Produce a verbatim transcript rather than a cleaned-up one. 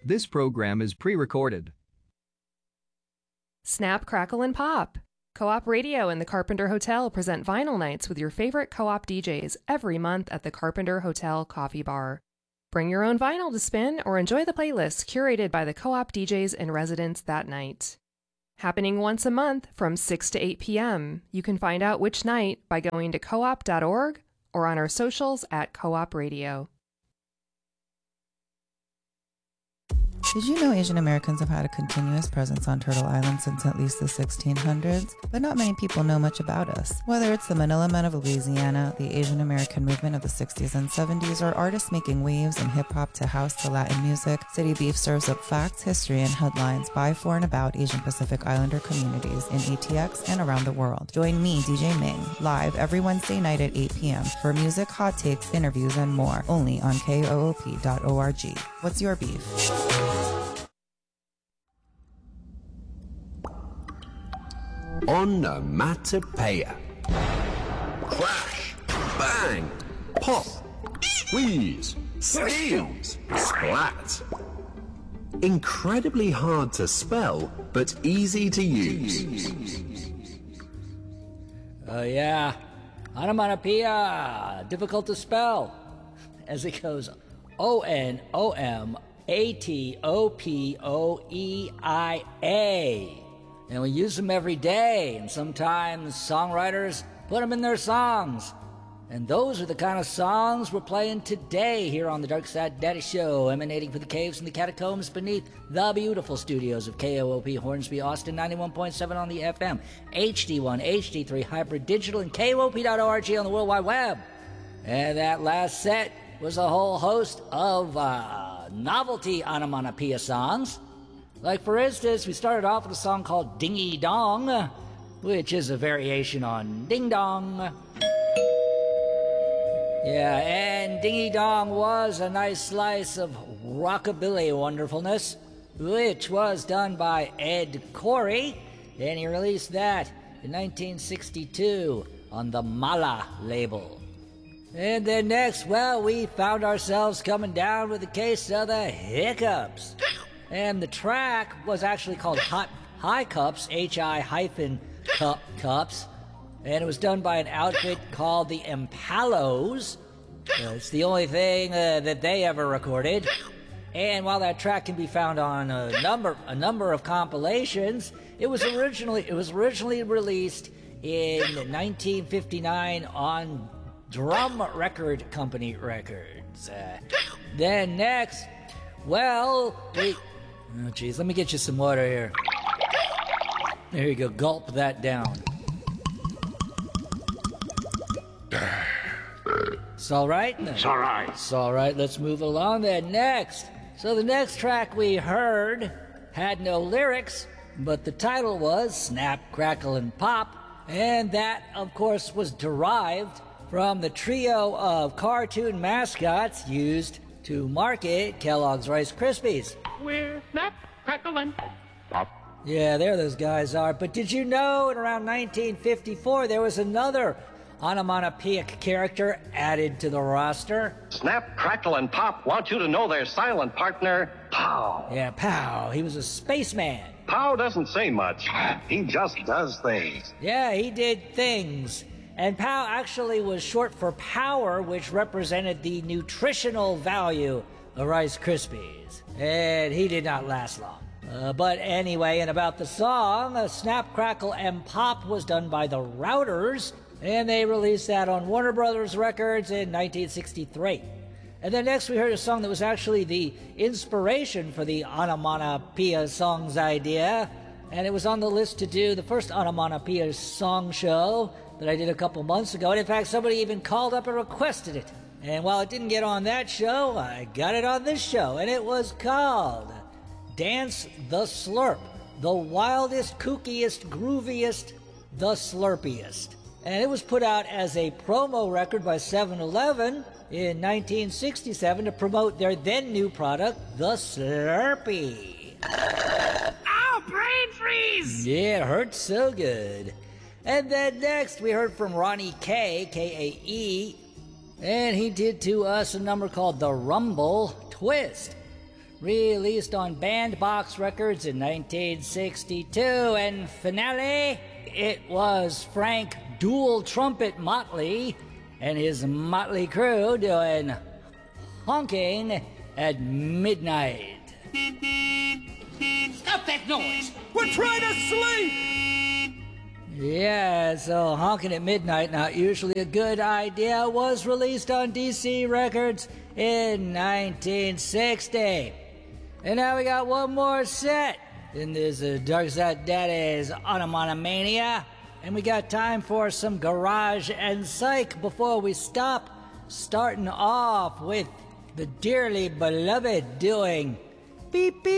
This program is pre-recorded. Snap, Crackle, and Pop. Co-op Radio and the Carpenter Hotel present vinyl nights with your favorite co-op D Js every month at the Carpenter Hotel Coffee Bar. Bring your own vinyl to spin or enjoy the playlists curated by the co-op D Js in residence that night. Happening once a month from six to eight p.m. You can find out which night by going to co op dot org or on our socials at Co-op Radio. Did you know Asian Americans have had a continuous presence on Turtle Island since at least the sixteen hundreds? But not many people know much about us. Whether it's the Manila Men of Louisiana, the Asian American movement of the sixties and seventies, or artists making waves in hip-hop to house to Latin music, City Beef serves up facts, history, and headlines by, for, and about Asian Pacific Islander communities in A T X and around the world. Join me, D J Ming, live every Wednesday night at eight p.m. for music, hot takes, interviews, and more, only on K O O P dot org. What's your beef? Onomatopoeia. Crash, bang, pop, squeeze, squeals, splat. Incredibly hard to spell, but easy to use. Oh, uh, yeah. Onomatopoeia. Difficult to spell. As it goes, O N O M A T O P O E I A. And we use them every day, and sometimes songwriters put them in their songs. And those are the kind of songs we're playing today here on the Dark Side Daddy Show, emanating from the caves and the catacombs beneath the beautiful studios of K O O P Hornsby, Austin, ninety-one point seven on the F M, H D one, H D three, Hybrid Digital, and K O O P dot org on the World Wide Web. And that last set was a whole host of uh, novelty onomatopoeia songs. Like, for instance, we started off with a song called Dingy Dong, which is a variation on Ding Dong. Yeah, and Dingy Dong was a nice slice of rockabilly wonderfulness, which was done by Ed Corey, and he released that in nineteen sixty-two on the Mala label. And then next, well, we found ourselves coming down with a case of the hiccups. And the track was actually called Hot High Cups, H I hyphen cup cups. And it was done by an outfit called the Impalos. Uh, it's the only thing uh, that they ever recorded. And while that track can be found on a number a number of compilations, it was originally it was originally released in nineteen fifty-nine on Drum Record Company Records. Uh, then next, well, we... Oh, geez, let me get you some water here. There you go, gulp that down. It's all right? It's all right. It's all right, let's move along then. Next. So the next track we heard had no lyrics, but the title was Snap, Crackle, and Pop, and that, of course, was derived from the trio of cartoon mascots used to market Kellogg's Rice Krispies. We're Snap, Crackle, and Pop. Yeah, there those guys are. But did you know in around nineteen fifty-four there was another onomatopoeic character added to the roster? Snap, Crackle, and Pop want you to know their silent partner, Pow. Yeah, Pow. He was a spaceman. Pow doesn't say much. He just does things. Yeah, he did things. And Pow actually was short for power, which represented the nutritional value of Rice Krispies. And he did not last long. Uh, but anyway, and about the song, uh, Snap, Crackle, and Pop was done by the Routers, and they released that on Warner Brothers Records in nineteen sixty-three. And then next we heard a song that was actually the inspiration for the onomatopoeia songs idea, and it was on the list to do the first onomatopoeia song show that I did a couple months ago, and in fact somebody even called up and requested it. And while it didn't get on that show, I got it on this show, and it was called Dance the Slurp, the wildest, kookiest, grooviest, the slurpiest. And it was put out as a promo record by seven eleven in nineteen sixty-seven to promote their then new product, the Slurpee. Ow, brain freeze! Yeah, it hurts so good. And then next we heard from Ronnie K, K A E, and he did to us a number called The Rumble Twist. released on Bandbox Records in nineteen sixty-two, and finale, it was Frank Dual Trumpet Motley and his Motley crew doing Honking at Midnight. Stop that noise! We're trying to sleep! Yeah, so Honking at Midnight, not usually a good idea, was released on D C Records in nineteen sixty. And now we got one more set in this uh, Dark Side Daddy's Onomatomania. And we got time for some garage and psych before we stop. Starting off with the dearly beloved doing Beep Beep.